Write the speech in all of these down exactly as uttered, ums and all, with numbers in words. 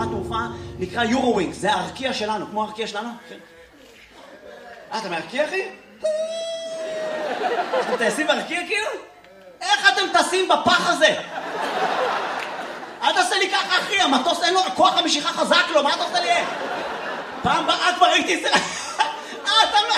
חברת תעופה, נקרא יורו-ווינגס, זה הארקיע שלנו, כמו הארקיע שלנו. אה, אתה מארקיע, אחי? אתם טייסים בארקיע כאילו? איך אתם טסים בפח הזה? אל תעשה לי ככה, אחי, המטוס אין לו, כוח המשיכה חזק לו, מה אתה עושה לי? פעם באה כבר ראיתי את זה. אה, אתה לא...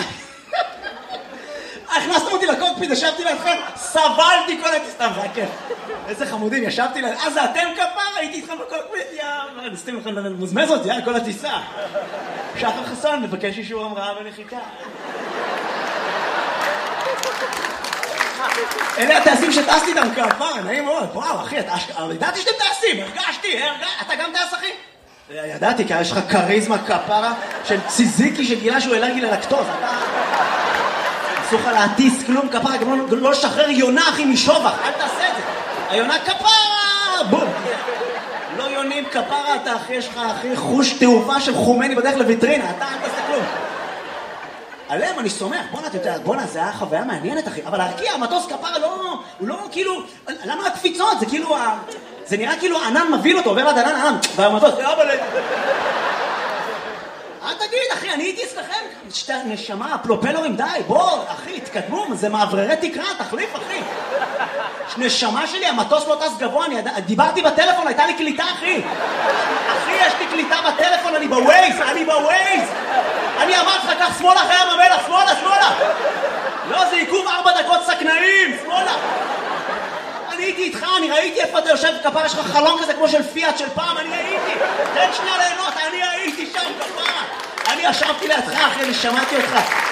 הכנסתם אותי לקוקפיט, ישבתי לידכם, סבלתי כל הטיסה, סתם, זה היה כיף. איזה חמודים, ישבתי ליד... אה, זה אתם כפר? הייתי איתכם בקוקפיט, יא... נסתים לכם מוזמז אותי, יא, כל הטיסה. שחר חסון, מבקש אישור המראה בנחיתה. אלה הטייסים שטסתי איתם כפר, נעים מאוד. וואו, אחי, ידעתי שאתם טייסים, הרגשתי, אתה גם טייס, אחי? ידעתי, כי יש לך קריזמה כפרה של ציזיקי שגילה שהוא אלרגי ללקטוז, אתה... אסור לך להטיס כלום כפרה, גם לא לשחרר יונה, אחי, משובח, אל תעשה את זה. היונה כפרה, בום. לא יונים כפרה, אתה אחי, יש לך אחי חוש תעופה של חומני בדרך לויטרינה, אתה אל תעשה כלום. עליהם אני סומך, בוא'נה, אתה יודע, בוא'נה, זה היה חוויה מעניינת, אחי. אבל להרקיע, המטוס כפרה לא, הוא לא כאילו, למה הקפיצות? זה כאילו, זה נראה כאילו הענן מביל אותו, עובר עד ענן, ענן, והמטוס, זה אבא לי. אל תגיד, אחי, אני הייתי אצלכם, שתי נשמה, פלופלורים, די, בוא, אחי, תקדמו, זה מעבררי תקרה, תחליף, אחי. נשמה שלי, המטוס לא טס גבוה, אני דיברתי בטלפון, הייתה לי קליטה, אחי. אחי, יש לי קליטה בטלפון, אני בווייז, אני בווייז. אני אמרתי לך, קח שמאלה אחרי ים המלח, שמאלה, שמאלה. לא, זה עיכוב ארבע דקות סכנאים, שמאלה. אני הייתי איתך, אני ראיתי איפה אתה יושב כפרה, יש לך חלום כזה כמו של פיאט של פעם, אני הייתי. תן שנייה ליהנות, אני הייתי שם כפרה. אני ישבתי לידך, אחי, אני שמעתי אותך.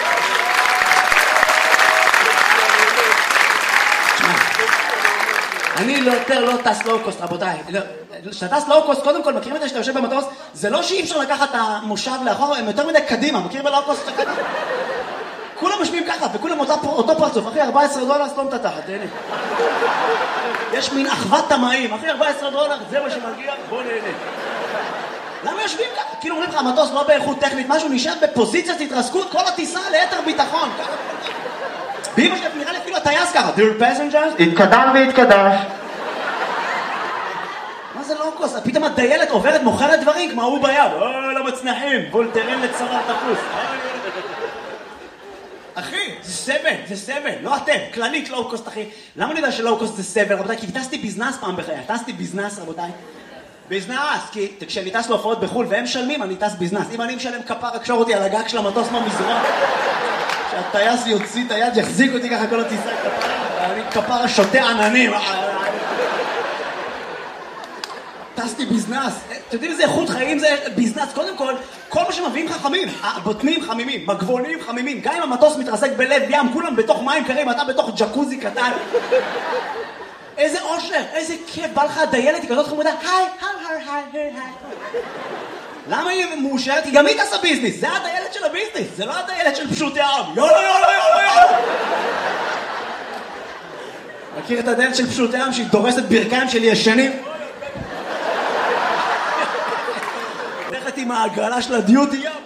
אני יותר לא טס לואו-קוסט, רבותיי. כשאתה טס לואו-קוסט, קודם כל, מכירים את זה שאתה יושב במטוס? זה לא שאי אפשר לקחת את המושב לאחור, הם יותר מדי קדימה, מכיר בלואו-קוסט? כולם משמיעים ככה, וכולם אותו פרצוף. אחי, ארבע עשרה דולר, סתום את התחת, תהנה. יש מין אחוות תמאים, אחי, ארבע עשרה דולר, זה מה שמגיע, בוא נהנה. למה יושבים ככה? כאילו אומרים לך, המטוס לא באיכות טכנית, משהו נשאר בפוזיציית התרסקות, כל הטיסה ליתר ביטחון. באמא שלי, נראה לי אפילו הטייס ככה. Dear passengers, התקדם והתקדש. מה זה לואו-קוסט? פתאום הדיילת עוברת, מוכרת דברים, כמו הוא ביד. אוי, לא מצנחים, וולטרן לצוואר תפוס. אחי, זה סבל, זה סבל, לא אתם, כללית לואו-קוסט, אחי. למה אני יודע שלואו-קוסט זה סבל, רבותיי? כי טסתי ביזנס פעם בחיי, טסתי ביזנס, רבותיי. ביזנס, כי כשאני טס להופעות בחול והם משלמים, אני טס ביזנס. אם אני משלם כפר, קשור אותי על הגג של המטוס מהמזרח. שהטייס יוציא את היד, יחזיק אותי ככה כל הטיסה כפר. אני כפר שותה עננים. טסתי ביזנס. אתם יודעים איזה איכות חיים זה ביזנס? קודם כל, כל מה שמביאים חכמים. הבוטנים חמימים, מגבונים חמימים. גם אם המטוס מתרסק בלב ים, כולם בתוך מים קרים, אתה בתוך ג'קוזי קטן. איזה אושר, איזה כיף, בא לך הדיילת, היא כזאת חמודה, היי, היי, היי, היי, היי. למה היא מאושרת? היא גם היא תעשה ביזנס, זה הדיילת של הביזנס, זה לא הדיילת של פשוטי העם. יאללה, יאללה, יאללה, יאללה. מכיר את הדיילת של פשוטי העם שהיא דורסת ברכיים של ישנים? הולכת עם העגלה של הדיוטי, ים.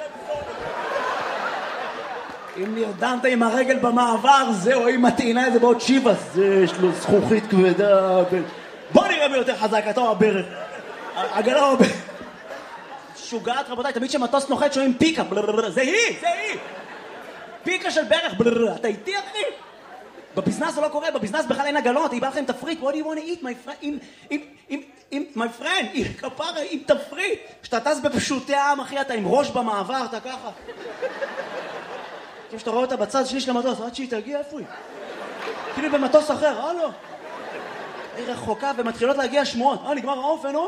אם נרדמת עם הרגל במעבר, זהו, היא מטעינה איזה בעוד שיבס, זה יש לו זכוכית כבדה. בוא נראה מי יותר חזק, אתה או הברך. עגלה או הברך. שוגעת, רבותיי, תמיד שמטוס נוחת שומעים פיקה, זה היא, זה היא. פיקה של ברך, אתה איתי, אחי? בביזנס זה לא קורה, בביזנס בכלל אין עגלות, היא באה לכם תפריט, what do you want to eat, my friend, עם, my friend, כפרה, עם תפריט. כשאתה טס בפשוטי העם, אחי, אתה עם ראש במעבר, אתה ככה. כשאתה רואה אותה בצד שני של המטוס, עד שהיא תגיע, איפה היא? כאילו במטוס אחר, אה לא. היא רחוקה ומתחילות להגיע שמועות. אה, נגמר העוף, אין עוף?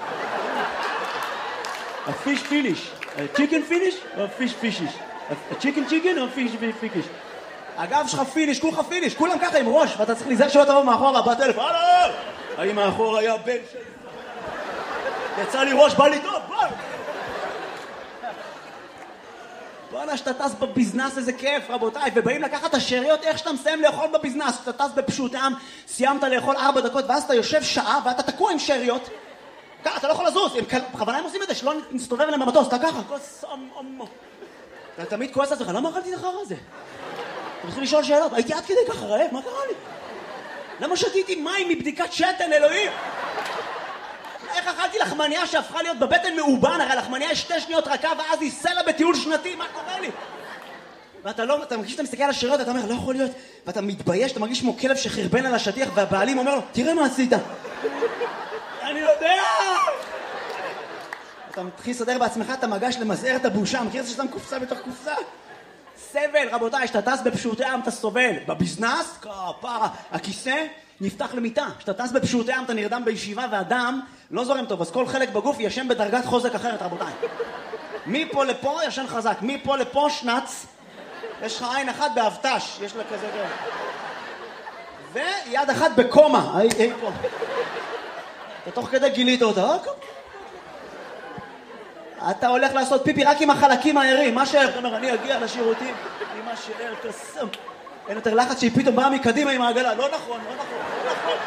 הפיש פיניש. צ'יקן פיניש או פיש פישיש? הצ'יקן צ'יקן או פיש פיקיש? הגב שלך פיניש, כולך פיניש, כולם ככה עם ראש, ואתה צריך להיזהר שלא תבוא מאחורה, בטלפון, הלו! האם מאחור היה בן שלי? יצא לי ראש, בא לי טוב, בוא! בואנה, שאתה טס בביזנס, איזה כיף, רבותיי, ובאים לקחת את השאריות, איך שאתה מסיים לאכול בביזנס, שאתה טס בפשוט העם, סיימת לאכול ארבע דקות, ואז אתה יושב שעה, ואתה תקוע עם שאריות, ככה, אתה לא יכול לזוז, בכוונה הם עושים את זה, שלא נסתובב אליהם במטוס, אתה ככה, כוס אמו. אתה תמיד כועס על זה, למה אכלתי את החרא הזה? אתה מתחיל לשאול שאלות, הייתי עד כדי ככה רעב, מה קרה לי? למה שתיתי מים מבדיקת שתן, אלוהים? איך איך אכלתי לחמניה שהפכה להיות בבטן מאובן, הרי לחמניה יש שתי שניות רכה ואז היא סלע בטיול שנתי, מה קורה לי? ואתה לא, אתה מרגיש שאתה מסתכל על השרירות, אתה אומר, לא יכול להיות, ואתה מתבייש, אתה מרגיש כמו כלב שחרבן על השטיח, והבעלים אומר לו, תראה מה עשית. אני יודע! אתה מתחיל לסדר בעצמך את המגש למזער את הבושה, מכיר את זה ששם קופסה בתוך קופסה? סבל, רבותיי, שאתה טס בפשוטי עם אתה סובל, בביזנס, כפרה, הכיסא נפתח למיטה, שאתה טס בפשוטי עם אתה נרדם בישיבה והדם לא זורם טוב, אז כל חלק בגוף ישן בדרגת חוזק אחרת, רבותיי. מפה לפה ישן חזק, מפה לפה שנץ, יש לך עין אחת באבטש, יש לה כזה גרם. ויד אחת בקומה, היי, היי פה. אתה תוך כדי גילית אותה, אתה הולך לעשות פיפי רק עם החלקים הערים, מה שער, אתה אומר, אני אגיע לשירותים, עם מה שער קסם. אין יותר לחץ שהיא פתאום באה מקדימה עם העגלה, לא נכון, לא נכון, לא נכון.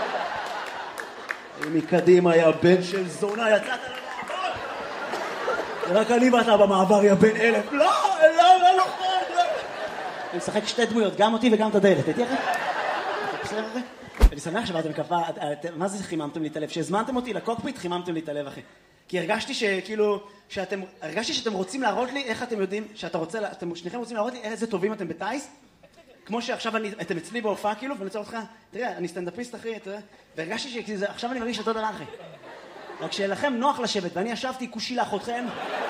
מקדימה, יא בן של זונה, יצאת למעבר. רק אני ואתה במעבר, יא בן אלף. לא, לא, לא נכון, לא. אני משחק שתי דמויות, גם אותי וגם את הדלת, הייתי אחרי? בסדר אחרי? אני שמח שבאתם כפה, מה זה חיממתם לי את הלב? שהזמנתם אותי לקוקפיט, חיממתם לי את הלב, אחי. כי הרגשתי שכאילו, שאתם, הרגשתי שאתם רוצים להראות לי, איך אתם יודעים, שאתה רוצה, אתם שניכם רוצים להראות לי איזה טובים אתם בטייס, כמו שעכשיו אני, אתם אצלי בהופעה כאילו, ואני רוצה אותך, תראה, אני סטנדאפיסט אחי, אתה יודע, והרגשתי שעכשיו אני מרגיש אותו דבר אחי. רק שלכם נוח לשבת, ואני ישבתי כושי לאחותכם.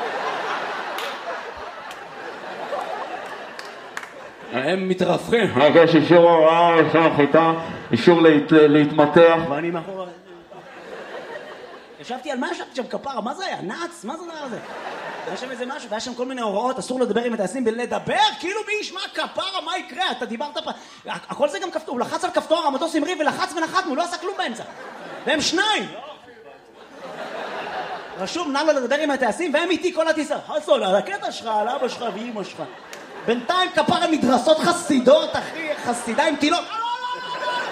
הם מתרפכים. יש אישור הוראה, אישור החיטה, אישור להתמתח. ואני מאחור... ישבתי על מה ישבתי שם כפרה? מה זה היה? נאץ? מה זה דבר הזה? היה שם איזה משהו, והיה שם כל מיני הוראות, אסור לדבר עם הטייסים ולדבר, כאילו מי ישמע כפרה, מה יקרה? אתה דיברת פה... הכל זה גם כפתור, הוא לחץ על כפתור, המטוס המריא ולחץ ונחתנו, לא עשה כלום באמצע. והם שניים! רשום, נא לא לדבר עם הטייסים, והם איתי כל הטיסה. חסון, על הקטע שלך, על אבא שלך ואמא שלך. בינתיים כפרה מדרסות חסידות, אחי, חסידה עם תינוק.